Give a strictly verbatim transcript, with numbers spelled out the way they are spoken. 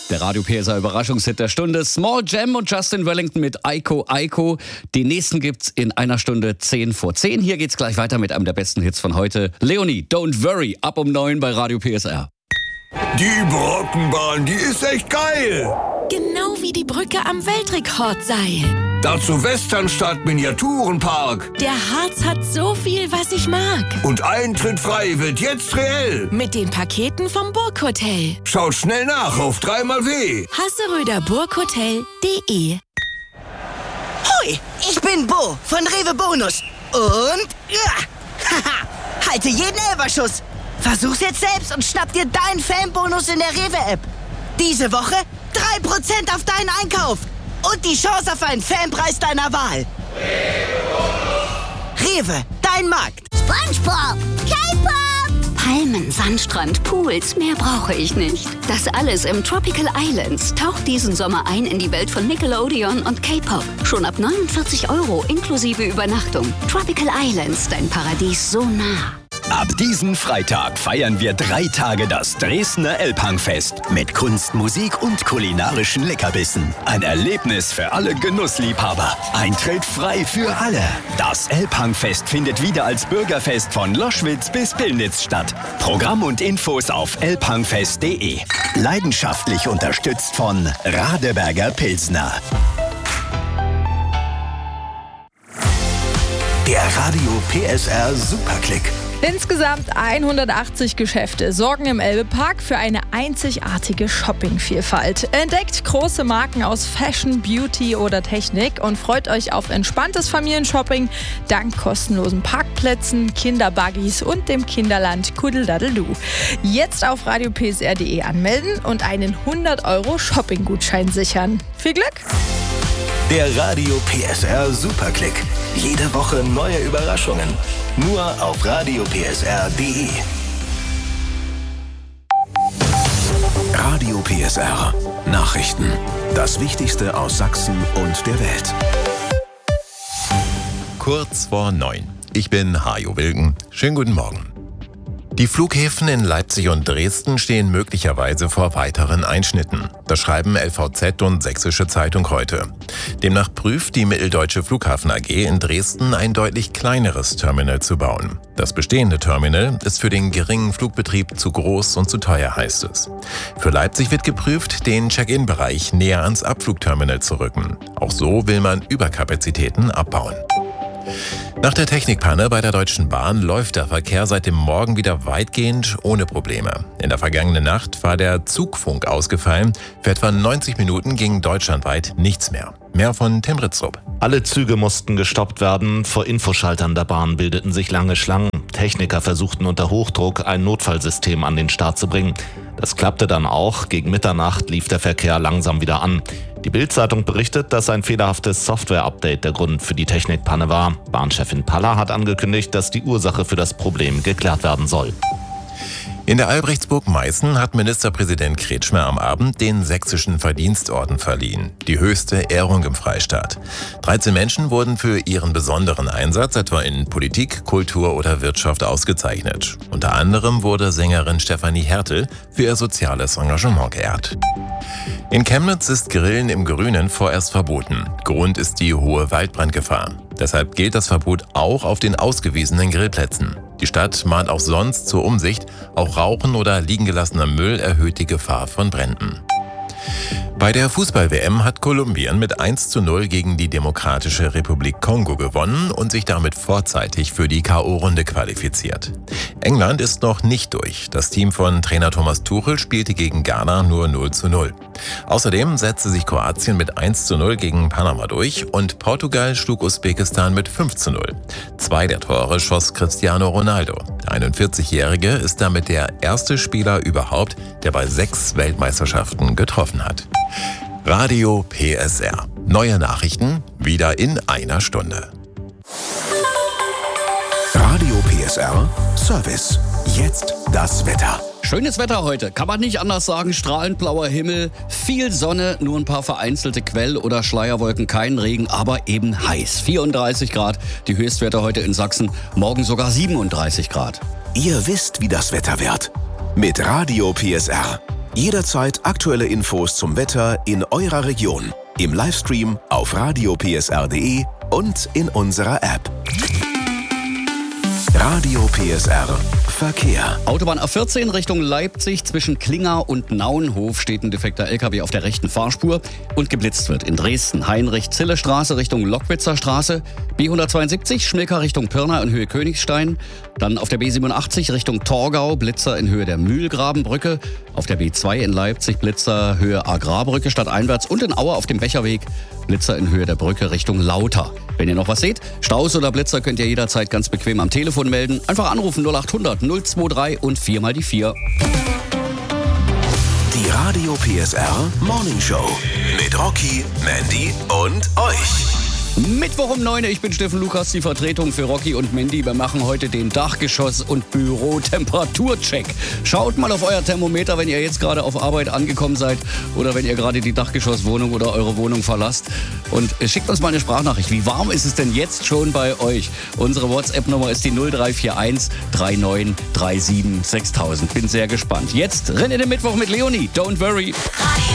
Der Radio P S R Überraschungshit der Stunde. Small Jam und Justin Wellington mit Aiko Aiko. Die nächsten gibt's in einer Stunde zehn vor zehn. Hier geht's gleich weiter mit einem der besten Hits von heute. Leonie, Don't Worry, ab um neun bei Radio P S R. Die Brockenbahn, die ist echt geil. Genau wie die Brücke am Weltrekordseil. Dazu Westernstadt Miniaturenpark. Der Harz hat so viel, was ich mag. Und Eintritt frei wird jetzt reell. Mit den Paketen vom Burghotel. Schaut schnell nach auf dreimal W. Hasseröder Burghotel punkt de. Hui, ich bin Bo von Rewe Bonus. Und ja, haha, halte jeden Elberschuss. Versuch's jetzt selbst und schnapp dir deinen Fanbonus in der Rewe-App. Diese Woche drei Prozent auf deinen Einkauf. Und die Chance auf einen Fanpreis deiner Wahl. Rewe, dein Markt. SpongeBob, K-Pop, Palmen, Sandstrand, Pools, mehr brauche ich nicht. Das alles im Tropical Islands. Taucht diesen Sommer ein in die Welt von Nickelodeon und K-Pop. Schon ab neunundvierzig Euro inklusive Übernachtung. Tropical Islands, dein Paradies so nah. Ab diesen Freitag feiern wir drei Tage das Dresdner Elbhangfest mit Kunst, Musik und kulinarischen Leckerbissen. Ein Erlebnis für alle Genussliebhaber. Eintritt frei für alle. Das Elbhangfest findet wieder als Bürgerfest von Loschwitz bis Pillnitz statt. Programm und Infos auf elbhangfest punkt de. Leidenschaftlich unterstützt von Radeberger Pilsner. Der Radio P S R Superklick. Insgesamt hundertachtzig Geschäfte sorgen im Elbepark für eine einzigartige Shoppingvielfalt. Entdeckt große Marken aus Fashion, Beauty oder Technik und freut euch auf entspanntes Familienshopping dank kostenlosen Parkplätzen, Kinderbuggies und dem Kinderland Kuddeldaddeldu. Jetzt auf radio p s r punkt de anmelden und einen hundert Euro Shoppinggutschein sichern. Viel Glück! Der Radio P S R Superklick. Jede Woche neue Überraschungen. Nur auf radio p s r punkt de. Radio P S R. Nachrichten. Das Wichtigste aus Sachsen und der Welt. Kurz vor neun. Ich bin Hajo Wilken. Schönen guten Morgen. Die Flughäfen in Leipzig und Dresden stehen möglicherweise vor weiteren Einschnitten. Das schreiben L V Z und Sächsische Zeitung heute. Demnach prüft die Mitteldeutsche Flughafen A G in Dresden ein deutlich kleineres Terminal zu bauen. Das bestehende Terminal ist für den geringen Flugbetrieb zu groß und zu teuer, heißt es. Für Leipzig wird geprüft, den Check-in-Bereich näher ans Abflugterminal zu rücken. Auch so will man Überkapazitäten abbauen. Nach der Technikpanne bei der Deutschen Bahn läuft der Verkehr seit dem Morgen wieder weitgehend ohne Probleme. In der vergangenen Nacht war der Zugfunk ausgefallen. Für etwa neunzig Minuten ging deutschlandweit nichts mehr. Mehr von Tim Ritzrup. Alle Züge mussten gestoppt werden. Vor Infoschaltern der Bahn bildeten sich lange Schlangen. Techniker versuchten unter Hochdruck ein Notfallsystem an den Start zu bringen. Das klappte dann auch. Gegen Mitternacht lief der Verkehr langsam wieder an. Die Bild-Zeitung berichtet, dass ein fehlerhaftes Software-Update der Grund für die Technikpanne war. Bahnchefin Paller hat angekündigt, dass die Ursache für das Problem geklärt werden soll. In der Albrechtsburg Meißen hat Ministerpräsident Kretschmer am Abend den Sächsischen Verdienstorden verliehen, die höchste Ehrung im Freistaat. dreizehn Menschen wurden für ihren besonderen Einsatz etwa in Politik, Kultur oder Wirtschaft ausgezeichnet. Unter anderem wurde Sängerin Stefanie Hertel für ihr soziales Engagement geehrt. In Chemnitz ist Grillen im Grünen vorerst verboten. Grund ist die hohe Waldbrandgefahr. Deshalb gilt das Verbot auch auf den ausgewiesenen Grillplätzen. Die Stadt mahnt auch sonst zur Umsicht, auch Rauchen oder liegen gelassener Müll erhöht die Gefahr von Bränden. Bei der Fußball-W M hat Kolumbien mit eins zu null gegen die Demokratische Republik Kongo gewonnen und sich damit vorzeitig für die K O-Runde qualifiziert. England ist noch nicht durch. Das Team von Trainer Thomas Tuchel spielte gegen Ghana nur null zu null. Außerdem setzte sich Kroatien mit eins zu null gegen Panama durch und Portugal schlug Usbekistan mit fünf zu null. Zwei der Tore schoss Cristiano Ronaldo. Der einundvierzigjährige ist damit der erste Spieler überhaupt, der bei sechs Weltmeisterschaften getroffen hat. Radio P S R. Neue Nachrichten wieder in einer Stunde. Radio P S R Service. Jetzt das Wetter. Schönes Wetter heute, kann man nicht anders sagen. Strahlend blauer Himmel, viel Sonne, nur ein paar vereinzelte Quell- oder Schleierwolken, kein Regen, aber eben heiß. vierunddreißig Grad, die Höchstwerte heute in Sachsen, morgen sogar siebenunddreißig Grad. Ihr wisst, wie das Wetter wird. Mit Radio P S R. Jederzeit aktuelle Infos zum Wetter in eurer Region. Im Livestream auf radio p s r punkt d e und in unserer App. Radio P S R Verkehr. Autobahn A vierzehn Richtung Leipzig zwischen Klinga und Naunhof steht ein defekter L K W auf der rechten Fahrspur und geblitzt wird. In Dresden Heinrich-Zille-Straße Richtung Lockwitzer Straße, B hundertzweiundsiebzig Schmilka Richtung Pirna in Höhe Königstein, dann auf der B siebenundachtzig Richtung Torgau Blitzer in Höhe der Mühlgrabenbrücke, auf der B zwei in Leipzig Blitzer Höhe Agrarbrücke stadteinwärts und in Aue auf dem Becherweg Blitzer in Höhe der Brücke Richtung Lauter. Wenn ihr noch was seht, Staus oder Blitzer könnt ihr jederzeit ganz bequem am Telefon melden. Einfach anrufen null acht hundert null zwei drei und vier mal die vier. Die Radio P S R Morning Show mit Rocky, Mandy und euch. Mittwoch um neun, ich bin Steffen Lukas, die Vertretung für Rocky und Mandy. Wir machen heute den Dachgeschoss- und Bürotemperaturcheck. Schaut mal auf euer Thermometer, wenn ihr jetzt gerade auf Arbeit angekommen seid oder wenn ihr gerade die Dachgeschosswohnung oder eure Wohnung verlasst. Und schickt uns mal eine Sprachnachricht. Wie warm ist es denn jetzt schon bei euch? Unsere WhatsApp-Nummer ist die null drei vier eins drei neun drei sieben sechstausend. Bin sehr gespannt. Jetzt rennt in den Mittwoch mit Leonie. Don't worry. Radio